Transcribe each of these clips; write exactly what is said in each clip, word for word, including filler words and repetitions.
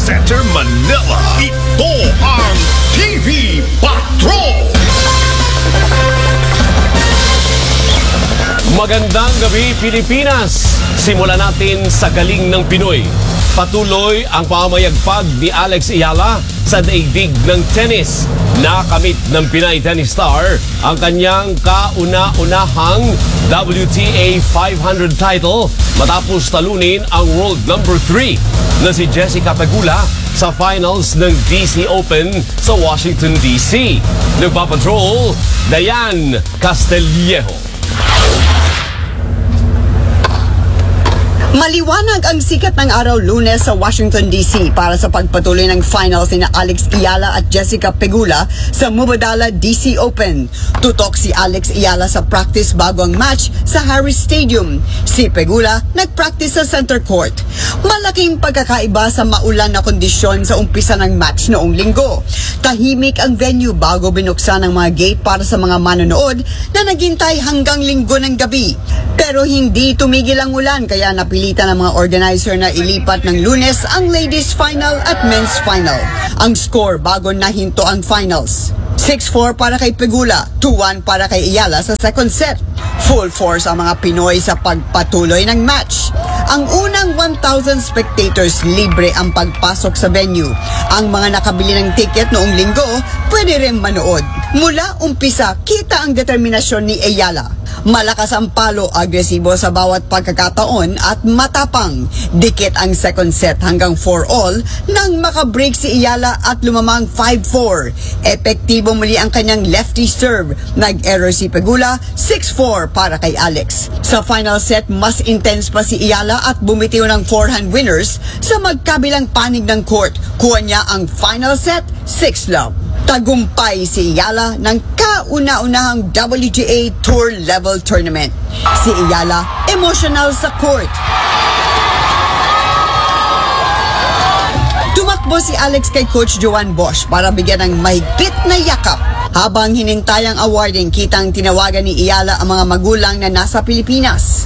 Center, Manila. Ito ang T V Patrol! Magandang gabi, Pilipinas! Simulan natin sa galing ng Pinoy. Patuloy ang pamayagpag ni Alex Ayala sa daigdig ng tennis. Nakamit ng Pinay tennis star ang kanyang kauna-unahang W T A five hundred title matapos talunin ang world number three na si Jessica Pegula sa finals ng D C Open sa Washington, D C. Nagpapatrol, Dayan Castillejo. Maliwanag ang sikat ng araw Lunes sa Washington, D C para sa pagpatuloy ng finals ni Alex Ayala at Jessica Pegula sa Mubadala D C Open. Tutok si Alex Ayala sa practice bago ang match sa Harris Stadium. Si Pegula nag-practice sa center court. Malaking pagkakaiba sa maulan na kondisyon sa umpisa ng match noong linggo. Tahimik ang venue bago binuksan ang mga gate para sa mga manonood na naghintay hanggang linggo ng gabi. Pero hindi tumigil ang ulan kaya napilitan ng mga organizer na ilipat ng Lunes ang ladies final at men's final. Ang score bago nahinto ang finals: six four para kay Pegula, two one para kay Ayala sa second set. Full force ang mga Pinoy sa pagpatuloy ng match. Ang unang one thousand spectators libre ang pagpasok sa venue. Ang mga nakabili ng ticket noong linggo pwede rin manood. Mula umpisa, kita ang determinasyon ni Ayala. Malakas ang palo, agresibo sa bawat pagkakataon at matapang. Dikit ang second set hanggang four all nang makabreak si Ayala at lumamang five four. Epektibo muli ang kanyang lefty serve. Nag-error si Pegula, six four para kay Alex. Sa final set, mas intense pa si Ayala at bumitiw ng forehand winners sa magkabilang panig ng court. Kuha niya ang final set, six love. Tagumpay si Ayala ng kauna-unahang W T A Tour Level Tournament. Si Ayala, emotional sa court. Tumakbo si Alex kay Coach Joanne Bosch para bigyan ng mahigpit na yakap. Habang hinintay ang awarding, kitang tinawagan ni Ayala ang mga magulang na nasa Pilipinas.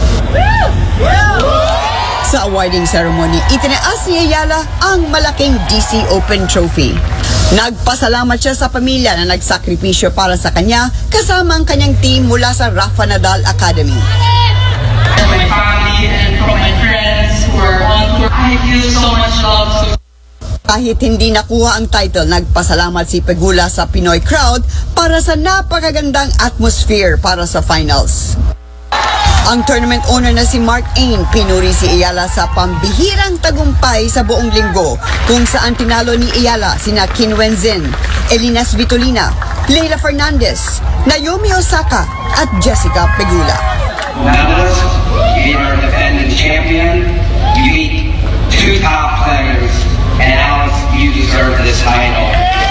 Sa awarding ceremony, itinaas ni Ayala ang malaking D C Open trophy. Nagpasalamat siya sa pamilya na nagsakripisyo para sa kanya kasama ang kanyang team mula sa Rafa Nadal Academy. From my family and from my friends who are on tour, I feel so much love. Kahit hindi nakuha ang title, nagpasalamat si Pegula sa Pinoy crowd para sa napakagandang atmosphere para sa finals. Ang tournament owner na si Mark Ain, pinuri si Ayala sa pambihirang tagumpay sa buong linggo kung saan tinalo ni Ayala sina Qin Wenzhen, Elina Svitolina, Leila Fernandez, Naomi Osaka at Jessica Pegula. Medalist, you are defending champion, you beat two top players, and Alex, you deserve this title.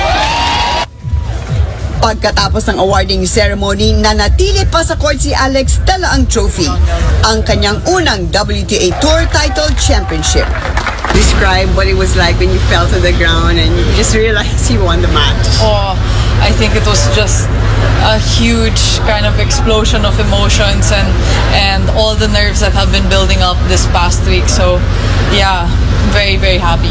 Pagkatapos ng awarding ceremony, nanatili pa sa court si Alex dala ang trophy, ang kanyang unang W T A Tour Title Championship. Describe what it was like when you fell to the ground and you just realized you won the match. Oh, I think it was just a huge kind of explosion of emotions and and all the nerves that have been building up this past week. So, yeah, very, very happy.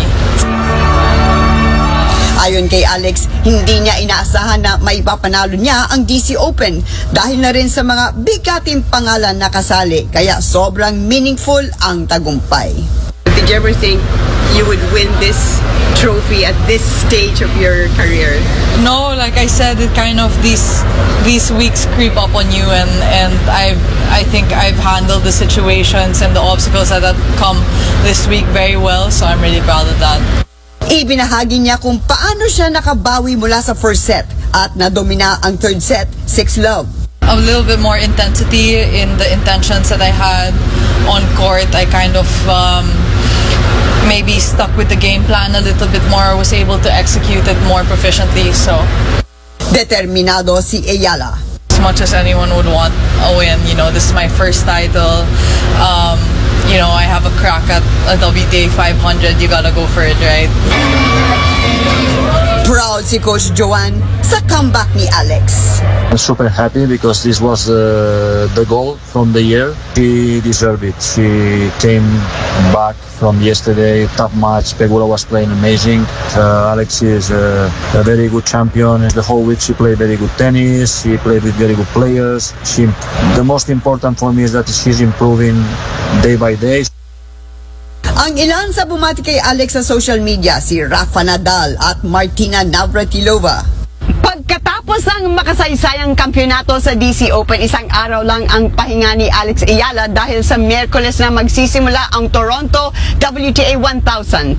Ayon kay Alex, hindi niya inaasahan na maipapanalo niya ang D C Open dahil na rin sa mga bigating pangalan na kasali, kaya sobrang meaningful ang tagumpay. Did you ever think you would win this trophy at this stage of your career? No, like I said, it kind of these these weeks creep up on you, and and I I think I've handled the situations and the obstacles that have come this week very well, so I'm really proud of that. Ibinahagi niya kung paano siya nakabawi mula sa first set at nadomina ang third set, six love. A little bit more intensity in the intentions that I had on court. I kind of um, maybe stuck with the game plan a little bit more. I was able to execute it more proficiently. So, determinado si Ayala. As much as anyone would want a win, you know, this is my first title. Um, you know, I have a crack at a W T A five hundred. You gotta go for it, right? Proud si Coach Joan sa comeback ni Alex. I'm super happy because this was uh, the goal from the year. She deserved it. She came back from yesterday, top match. Pegula was playing amazing. Uh, Alex is uh, a very good champion. The whole week she played very good tennis. She played with very good players. She, the most important for me is that she's improving day by day. Ang ilan sa bumati kay Alex sa social media, si Rafa Nadal at Martina Navratilova. Pagkatapos ng makasaysayang kampyonato sa D C Open, isang araw lang ang pahinga ni Alex Ayala dahil sa Miyerkules na magsisimula ang Toronto W T A one thousand.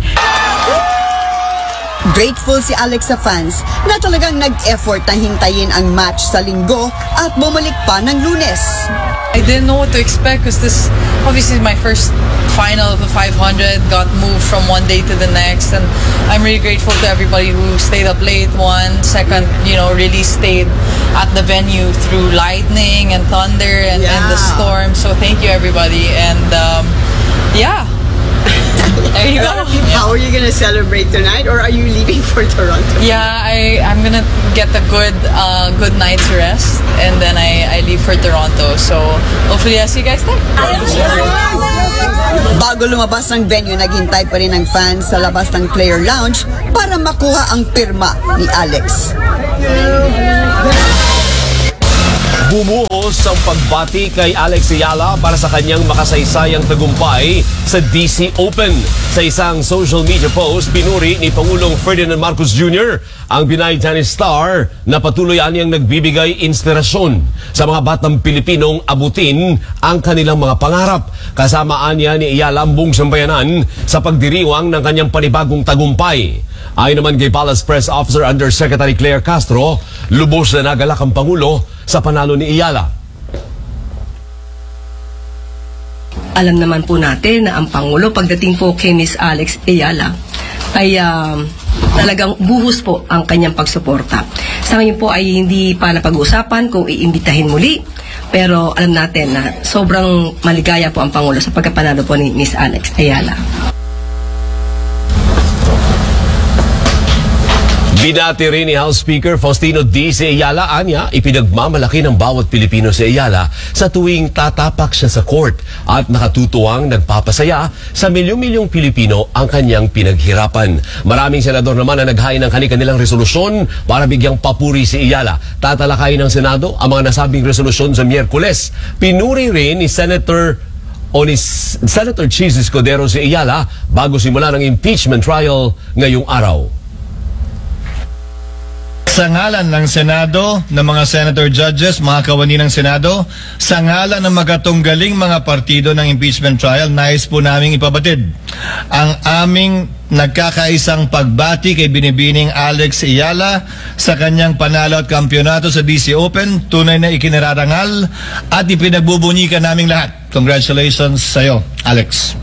Grateful si Alex sa fans na talagang nag-effort na hintayin ang match sa Linggo at bumalik pa ng Lunes. I didn't know what to expect because this obviously my first final of the five hundred, got moved from one day to the next, and I'm really grateful to everybody who stayed up late. One, second, you know, really stayed at the venue through lightning and thunder and, and the Yeah. storm. So thank you everybody, and um, yeah. There you go. How are you gonna celebrate tonight, or are you leaving for Toronto? Yeah, I I'm gonna get a good uh good night's rest, and then I I leave for Toronto. So hopefully I'll see you guys there. Bago lumabas ng venue, naghintay pa rin ang fans sa labas ng player lounge para makuha ang pirma ni Alex. Bumuhos ang pagbati kay Alex Ayala para sa kanyang makasaysayang tagumpay sa D C Open. Sa isang social media post, pinuri ni Pangulong Ferdinand Marcos Junior ang Pinay tennis star na patuloy niyang nagbibigay inspirasyon sa mga batang Pilipinong abutin ang kanilang mga pangarap. Kasamaan niya ni Ayala ang buong sambayanan sa pagdiriwang ng kanyang panibagong tagumpay. Ayon naman kay Palace Press Officer Undersecretary Claire Castro, lubos na nagalak ang Pangulo sa panalo ni Ayala. Alam naman po natin na ang Pangulo pagdating po kay Miss Alex Ayala ay uh, talagang buhos po ang kanyang pagsuporta. Sa ngayon po ay hindi pa napag-uusapan kung iimbitahin muli, pero alam natin na sobrang maligaya po ang Pangulo sa pagkapanalo po ni Miss Alex Ayala. Binati rin ni House Speaker Faustino D. si Ayala. Anya, ipinagmamalaki ng bawat Pilipino si Ayala sa tuwing tatapak siya sa court at nakatutuwang nagpapasaya sa milyong-milyong Pilipino ang kanyang pinaghirapan. Maraming senador naman na naghain ng kanilang resolusyon para bigyang papuri si Ayala. Tatalakayin ng Senado ang mga nasabing resolusyon sa Miyerkules. Pinuri rin ni Senator o ni Senator Chis Escudero si Ayala bago simula ng impeachment trial ngayong araw. Sa ngalan ng Senado, ng mga Senator Judges, mga kawani ng Senado, sa ngalan ng magkatunggaling mga partido ng impeachment trial, nais po naming ipabatid ang aming nagkakaisang pagbati kay Binibining Alex Ayala sa kanyang panalo at kampyonato sa D C Open. Tunay na ikinararangal at ipinagbubunyikan naming lahat. Congratulations sa iyo, Alex.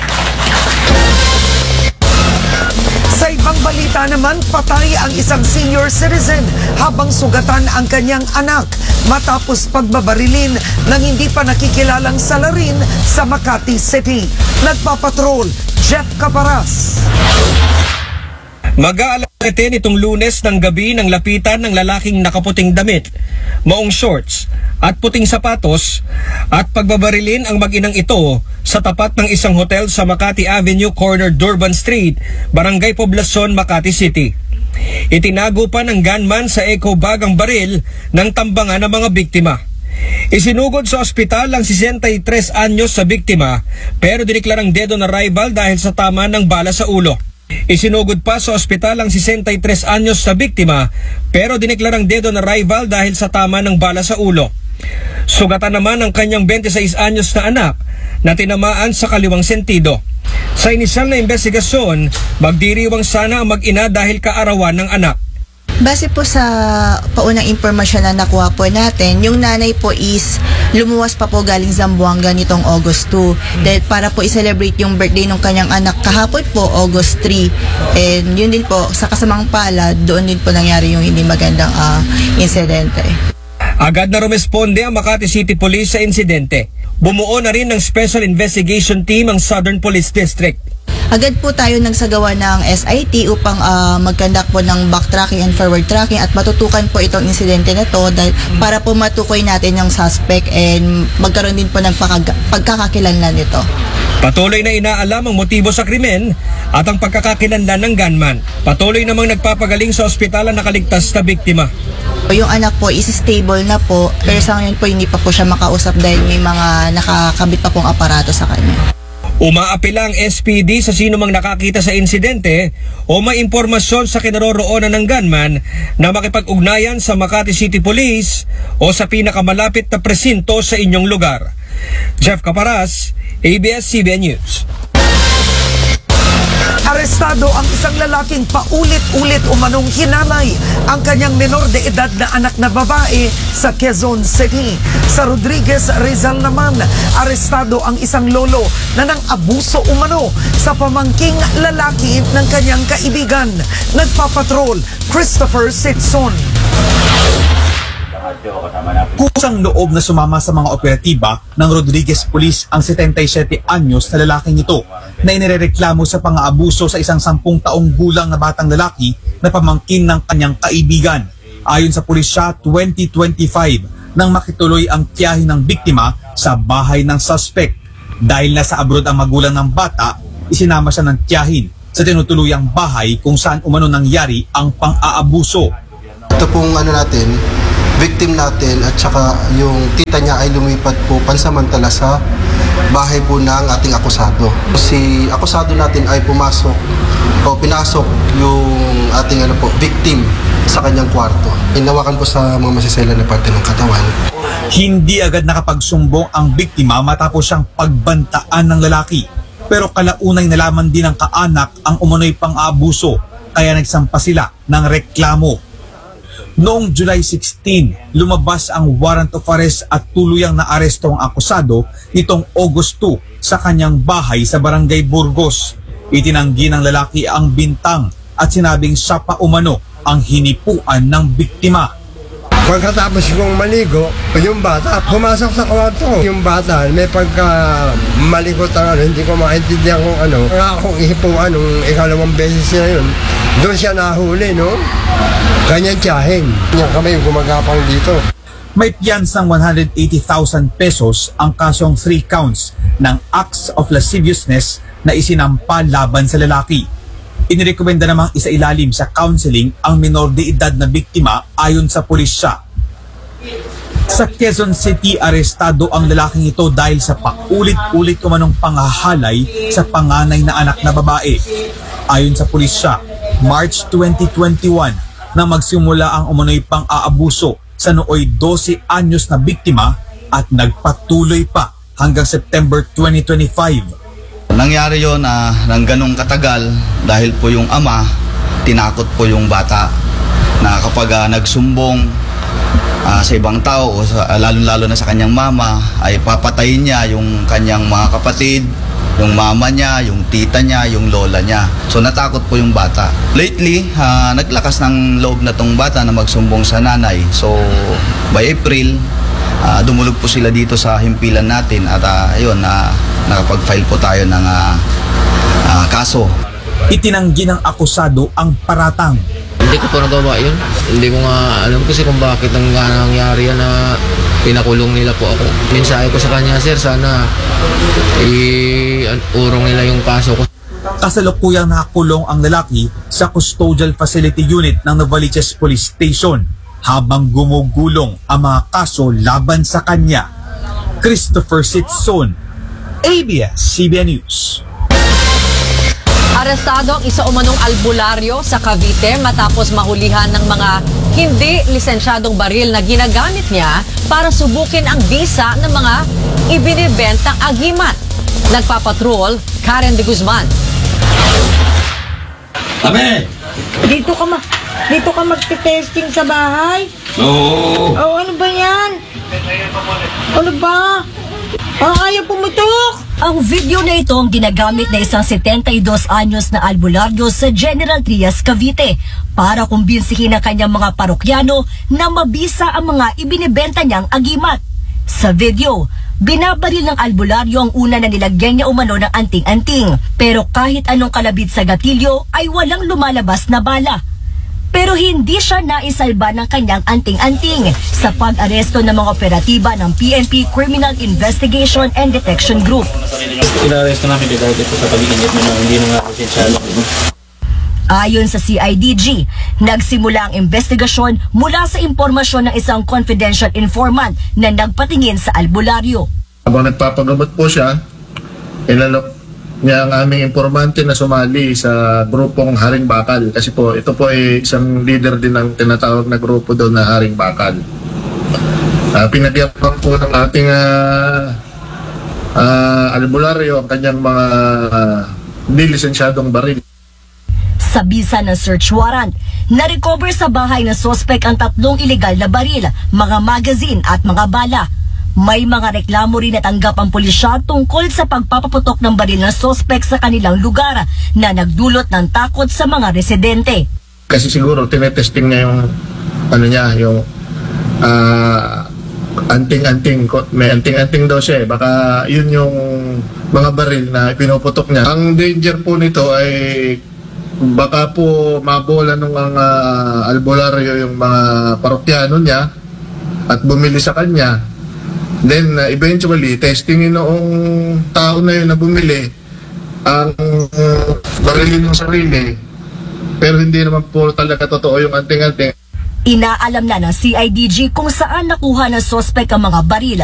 Sa ibang balita naman, patay ang isang senior citizen habang sugatan ang kanyang anak matapos pagbabarilin ng hindi pa nakikilalang salarin sa Makati City. Nagpapatrol, Jeff Caparas. Mag-aalas itong Lunes ng gabi ng lapitan ng lalaking nakaputing damit, maong shorts at puting sapatos at pagbabarilin ang mag-inang ito sa tapat ng isang hotel sa Makati Avenue, corner Durban Street, Barangay Poblacion, Makati City. Itinago pa ng gunman sa eco bag ang baril ng tambangan ng mga biktima. Isinugod sa ospital ang sesentaytres anyos sa biktima pero diniklarang dead on arrival dahil sa tama ng bala sa ulo. Isinugod pa sa ospital ang sesentaytres anyos sa biktima pero diniklarang dead on arrival dahil sa tama ng bala sa ulo. Sugatan naman ang kanyang twenty-six anyos na anak na tinamaan sa kaliwang sentido. Sa inisyal na investigasyon, magdiriwang sana ang mag-ina dahil kaarawan ng anak. Base po sa paunang impormasyon na nakuha po natin, yung nanay po is lumuwas pa po galing Zamboanga nitong August two. Dahil para po i-celebrate yung birthday ng kanyang anak kahapon po, August three. And yun din po, sa kasamang palad, doon din po nangyari yung hindi magandang uh, insidente. Agad na rumesponde ang Makati City Police sa insidente. Bumuo na rin ng Special Investigation Team ang Southern Police District. Agad po tayo nagsagawa ng S I T upang uh, mag-conduct po ng backtracking and forward tracking at matutukan po itong insidente na to dahil, para po matukoy natin yung suspect and magkaroon din po ng pagkag- pagkakakilanlan nito. Patuloy na inaalam ang motibo sa krimen at ang pagkakakilanlan ng gunman. Patuloy namang nagpapagaling sa ospital ang nakaligtas na biktima. Yung anak po is stable na po, pero sa ngayon po hindi pa po siya makausap dahil may mga nakakabit pa pong aparato sa kanya. Umaapila ang S P D sa sino mang nakakita sa insidente o may impormasyon sa kinaroroonan ng gunman na makipag-ugnayan sa Makati City Police o sa pinakamalapit na presinto sa inyong lugar. Jeff Caparas, A B S C B N News. Arestado ang isang lalaking paulit-ulit umanong hinamay ang kanyang menor de edad na anak na babae sa Quezon City. Sa Rodriguez Rizal naman, arestado ang isang lolo na nang abuso umano sa pamangking lalaki ng kanyang kaibigan. Nagpapatrol, Christopher Sitson. Kusang loob na sumama sa mga operatiba ng Rodriguez Police ang setenta-y-siyete anyos na lalaking ito na inirereklamo sa pang-aabuso sa isang sampung taong gulang na batang lalaki na pamangkin ng kanyang kaibigan. Ayon sa pulisya, twenty twenty-five nang makituloy ang tiyahin ng biktima sa bahay ng suspect. Dahil nasa abroad ang magulang ng bata, isinama siya ng tiyahin sa tinutuluyang bahay kung saan umano nangyari ang pang-aabuso. Ito pong ano natin, victim natin at saka yung tita niya ay lumipat po pansamantala sa bahay po ng ating akusado. Si akusado natin ay pumasok o pinasok yung ating ano po, victim sa kanyang kwarto. Inawakan po sa mga masisela na parte ng katawan. Hindi agad nakapagsumbong ang biktima matapos siyang pagbantaan ng lalaki. Pero kalaunay nalaman din ng kaanak ang umano'y pang-aabuso kaya nagsampa sila ng reklamo. Noong July sixteen, lumabas ang warrant of arrest at tuluyang naaresto ang akusado nitong August two sa kanyang bahay sa Barangay Burgos. Itinanggi ng lalaki ang bintang at sinabing siya pa umano ang hinipuan ng biktima. Pagkatapos kong maligo, yung bata pumasok sa kwarto. Yung bata may pagka malikot ang ano, hindi ko maintindihan kung ano. Kaya akong ihipuan nung ikalawang beses na yun. Doon siya nahuli, no? Kanyang tiyahin. Yung kami yung gumagapang dito. May piyansang one hundred eighty thousand pesos ang kasong three counts ng acts of lasciviousness na isinampa laban sa lalaki. Inirekomenda namang isailalim sa counseling ang minor de edad na biktima ayon sa pulisya. Sa Quezon City, arestado ang lalaking ito dahil sa paulit-ulit kumanong panghahalay sa panganay na anak na babae. Ayon sa pulisya, March twenty twenty-one na magsimula ang umano'y pang-aabuso sa nooy twelve anyos na biktima at nagpatuloy pa hanggang September twenty twenty-five. Nangyari yon na uh, ng ganong katagal dahil po yung ama, tinakot po yung bata na kapag uh, nagsumbong uh, sa ibang tao o sa, uh, lalo-lalo na sa kanyang mama ay papatayin niya yung kanyang mga kapatid, yung mama niya, yung tita niya, yung lola niya. So natakot po yung bata. Lately, uh, naglakas ng loob na tong bata na magsumbong sa nanay. So by April, uh, dumulog po sila dito sa himpilan natin at uh, ayun na uh, nakapag-file po tayo ng uh, uh, kaso. Itinanggi ng akusado ang paratang. Hindi ko po nagawa yun. Hindi ko nga alam kasi kung bakit ang nangyari yan na pinakulong nila po ako. Mensahe ko sa kanya, sir, sana i-urong nila yung kaso ko. Kasalukuyang nakakulong ang lalaki sa Custodial Facility Unit ng Novaliches Police Station habang gumugulong ang mga kaso laban sa kanya. Christopher Sitson, A B S C B N News. Arestado ang isa umanong albularyo sa Cavite matapos mahulihan ng mga hindi lisensyadong baril na ginagamit niya para subukin ang visa ng mga ibinibentang agimat. Nagpapatrol, Karen de Guzman. Tabi! Dito ka ma dito ka magte-testing sa bahay? Oo. Oh, ano ba yan? Ano ba? Ang ayaw pumutok! Ang video na ito ang ginagamit na isang setenta-y-dos anyos na albularyo sa General Trias, Cavite para kumbinsihin ang kanyang mga parokyano na mabisa ang mga ibinibenta niyang agimat. Sa video, binabaril ng albularyo ang una na nilagyan niya umano ng anting-anting. Pero kahit anong kalabit sa gatilyo ay walang lumalabas na bala. Pero hindi siya naisalba ng kanyang anting-anting sa pag-aresto ng mga operatiba ng P N P Criminal Investigation and Detection Group. Inaresto namin dahil ito sa pag-iinit na hindi na nga lisensyado. Ayon sa C I D G, nagsimula ang investigasyon mula sa impormasyon ng isang confidential informant na nagpatingin sa albularyo. Habang nagpapagamot po siya, ilalok niya ang aming informante na sumali sa grupong Haring Bakal. Kasi po, ito po ay isang leader din ng tinatawag na grupo doon na Haring Bakal. Uh, Pinagyapan po ng ating uh, uh, albularyo ang kanyang mga uh, nilisensyadong baril. Sa bisa ng search warrant, na-recover sa bahay ng sospek ang tatlong ilegal na baril, mga magazine at mga bala. May mga reklamo rin natanggap ang pulisya tungkol sa pagpapaputok ng baril ng sospek sa kanilang lugar na nagdulot ng takot sa mga residente. Kasi siguro tinetesting niya yung ano niya, yung uh, anting-anting, may anting-anting daw siya eh. Baka yun yung mga baril na pinuputok niya. Ang danger po nito ay baka po mabola ng mga albularyo yung mga parokyano niya at bumili sa kanya. Then uh, eventually, testingin noong tao na yun na bumili ang uh, barilin ng sarili. Pero hindi naman po talaga totoo yung anting-anting. Inaalam na ng C I D G kung saan nakuha ng sospek ang mga baril